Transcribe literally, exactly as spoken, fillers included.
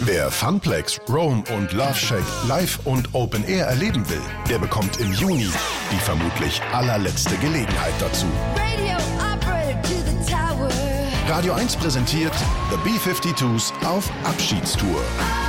Wer Funplex, Rome und Love Shack live und Open Air erleben will, der bekommt im Juni die vermutlich allerletzte Gelegenheit dazu. Radio Opera to the Tower. Radio eins präsentiert The B fünfundfünfzigers auf Abschiedstour.